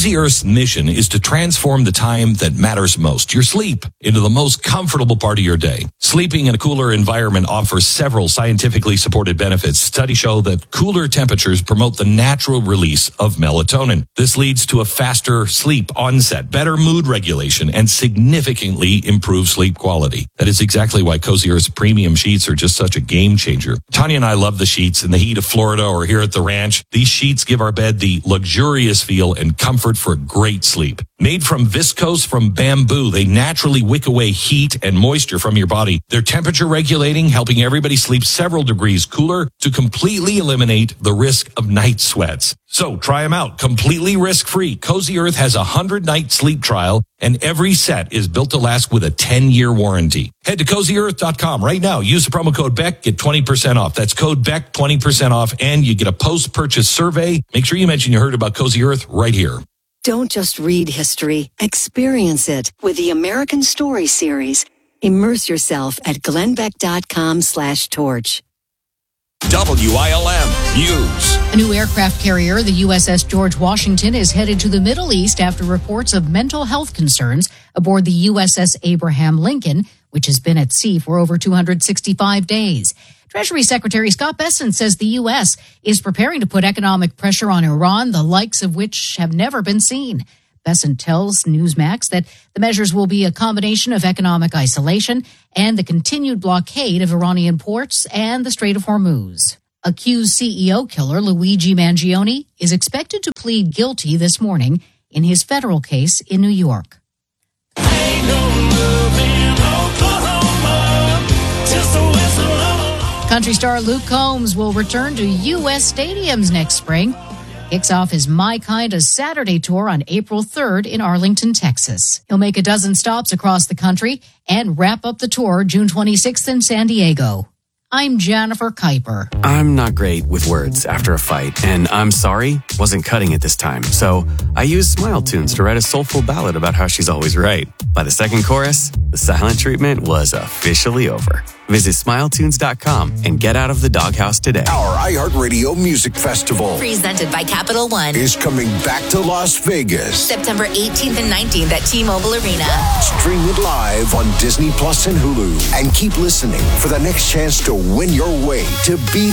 Cozy Earth's mission is to transform the time that matters most, your sleep, into the most comfortable part of your day. Sleeping in a cooler environment offers several scientifically supported benefits. Studies show that cooler temperatures promote the natural release of melatonin. This leads to a faster sleep onset, better mood regulation, and significantly improved sleep quality. That is exactly why Cozy Earth's premium sheets are just such a game changer. Tanya and I love the sheets in the heat of Florida or here at the ranch. These sheets give our bed the luxurious feel and comfort for great sleep. Made from viscose from bamboo, they naturally wick away heat and moisture from your body. They're temperature regulating, helping everybody sleep several degrees cooler to completely eliminate the risk of night sweats. So try them out completely risk-free. Cozy Earth has a 100-night sleep trial, and every set is built to last with a 10-year warranty. Head to CozyEarth.com right now. Use the promo code BECK, get 20% off. That's code BECK, 20% off, and you get a post-purchase survey. Make sure you mention you heard about Cozy Earth right here. Don't just read history, experience it with the American Story series. Immerse yourself at glennbeck.com/torch. WILM News. A new aircraft carrier, the USS George Washington, is headed to the Middle East after reports of mental health concerns aboard the USS Abraham Lincoln, which has been at sea for over 265 days. Treasury Secretary Scott Bessent says the U.S. is preparing to put economic pressure on Iran, the likes of which have never been seen. Bessent tells Newsmax that the measures will be a combination of economic isolation and the continued blockade of Iranian ports and the Strait of Hormuz. Accused CEO killer Luigi Mangione is expected to plead guilty this morning in his federal case in New York. Country star Luke Combs will return to U.S. stadiums next spring. Kicks off his My Kind of Saturday tour on April 3rd in Arlington, Texas. He'll make a dozen stops across the country and wrap up the tour June 26th in San Diego. I'm Jennifer Kuiper. I'm not great with words after a fight, and I'm sorry wasn't cutting it this time. So I used Smile Tunes to write a soulful ballad about how she's always right. By the second chorus, the silent treatment was officially over. Visit SmileTunes.com and get out of the doghouse today. Our iHeartRadio Music Festival, presented by Capital One, is coming back to Las Vegas. September 18th and 19th at T-Mobile Arena. Stream it live on Disney Plus and Hulu. And keep listening for the next chance to win your way to be